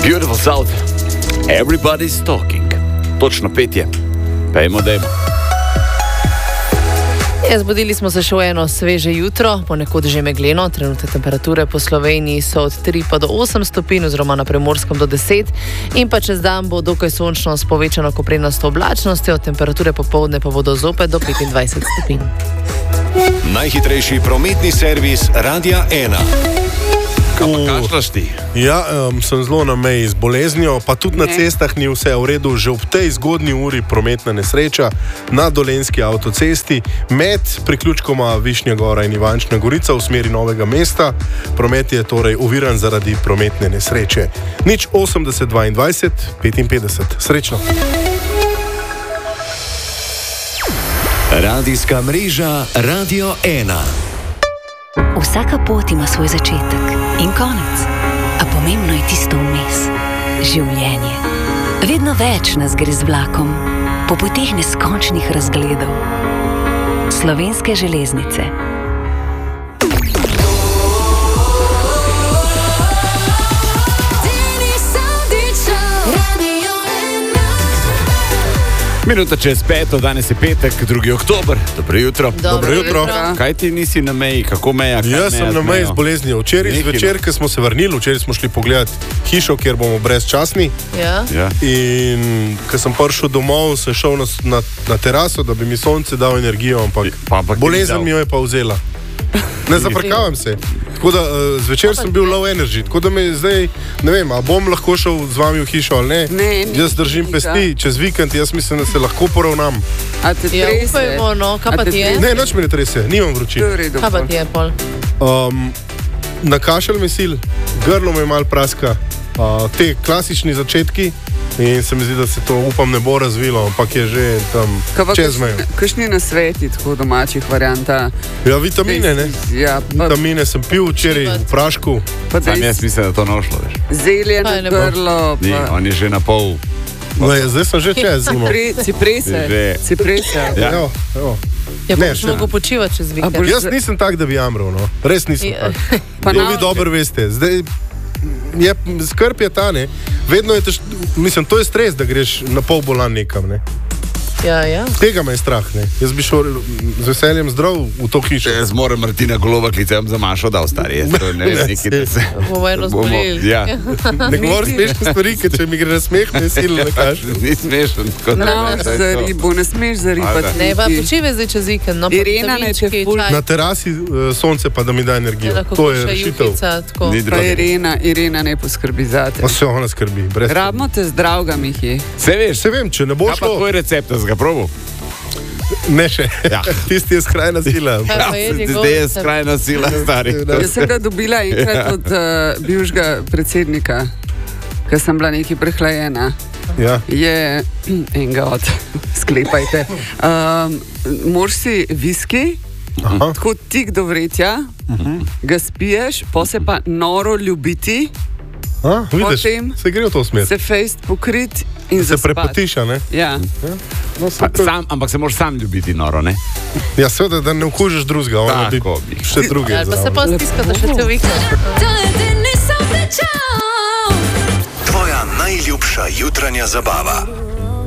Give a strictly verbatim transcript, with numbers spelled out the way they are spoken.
Beautiful South. Everybody's talking. Točno petje. Pejmo, dejmo. Ja, zbudili smo se še v eno sveže jutro, ponekod že megleno. Trenutne temperature po Sloveniji so od tri pa do osem stopinj, oziroma na Primorskem do deset. In pa čez dan bo dokaj sončno s povečano koprenasto oblačnostjo, temperature popoldne pa bodo zopet do petindvajset stopinj. Najhitrejši prometni servis Radia ena. Kaj pa kašljaš ti? Ja, um, sem zelo na meji z boleznijo, pa tudi na cestah ni vse v redu. Že ob tej zgodnji uri prometna nesreča na Dolenjski avtocesti med priključkoma Višnja Gora in Ivančna Gorica v smeri Novega mesta. Promet je torej oviran zaradi prometne nesreče. Nič osemdeset dvaindvajset petinpetdeset. Srečno. Radijska mreža Radio ena. Vsaka pot ima svoj začetek in konec, a pomembno je tisto vmes. Življenje. Vedno več nas gre z vlakom, po poteh neskončnih razgledov. Slovenske železnice. Minuta čez peto, danes je petek, drugi oktober. Dobro jutro. Dobro jutro. Kaj ti nisi na meji, kako meja? Kaj Jaz sem na meji z boleznijo. Včeraj zvečer, ko smo se vrnili, včeraj smo šli pogledati hišo, kjer bomo brezčasni. Ja. Ja. In ko sem prišel domov, sem šel na, na, na teraso, da bi mi sonce dal energijo, ampak, Pa, ampak bolezen mi jo je pa vzela. Ne zaprkavam se. Tako da uh, zvečer sem bil low energy, tako da me zdaj, ne vem, a bom lahko šel z vami v hišo ali ne. Ne, ni jaz držim pesti, čez vikend, jaz mislim, da se lahko poravnam. A te Ja, trese? upajmo, no, kaj A pa te ti je? trese? Ne, nič me ne trese, nimam To je vročine. v redu. Kaj pa ti je, pol? Um, na kašelj me sil, grlo me mal praska, uh, te klasični začetki in se mi zdi, da se to upam ne bo razvilo, ampak je že tam čez mejo. Kakšni nasveti, tako domačih varianta? Ja, vitamine, ne? Ja, pa, Vitamine sem pil včeraj v prašku. pa Sam dej jaz mislim, da to nošlo, veš. zelje Kaj na ne bo? grlo, Ni, pa on je že na pol. Ne, zdaj sem že čez. no. cipre, ciprese. Že. Ciprese. Ja. Evo, evo. Ja, Ne, boš še mogel počivati čez A vikend. boš- Jaz nisem tak, da bi jamral, no. Res nisem Ja. tak. Pa To na- vi dobro veste. Zdaj, je, skrb je ta, ne. Vedno je tež, mislim, to je stres, da greš na pol bolan nekam, ne. Ja, ja. Tega me je strah, ne. Jaz bi šel z veseljem zdrav v to hišo. Jaz moram Martina Golova klicem za Mašo dal, stari. Jaz to ne vem, neki da se... Bomo eno bomo- zboleli. Ja. Ne govori smešne stvari, ker če mi gre na smeh, me silno ne kaže. Ni smešen. tako da No, ne, to je za to. ribo, ne smeš zaribati. Ne, pa niti. počivaj zdaj čez vikend. No, pa Irena naj te vitaminčki, ful- čaj. Na terasi uh, sonce pa da mi da energijo. Lahko To je kuša rešitev. juhica, tako. Ni Pa drugo. Irena, Irena ne poskrbi za te. Pa se ona skrbi, brez skrbi. Rabimo te zdravga, Mihi. Se veš, Se vem, če ne bo kaj pa šlo, tvoj recept, da si ga probil? ne še. Ja. Tisti je skrajna sila. Kaj pa je njegov Zdaj je recept? skrajna sila, stari. Jaz sem ga dobila enkrat od uh, bivšega predsednika, ker sem bila neki prehlajena. Ja. Je enega od, sklepajte. Um, Moraš si viski, Aha. tako tik do vretja, ga spiješ, pa se pa noro ljubiti, A, vidiš, Potem se gre v to smer. se fejst pokrit in Se zaspat. prepotiš, a ne? Ja. No, Pa, sam, ampak se moraš sam ljubiti noro, ne? Ja, seveda, da ne okužiš drugega, ona bi Tako bi. še druge. Ali pa se zraven. pa stiskate še cel vikend. Tvoja najljubša jutranja zabava.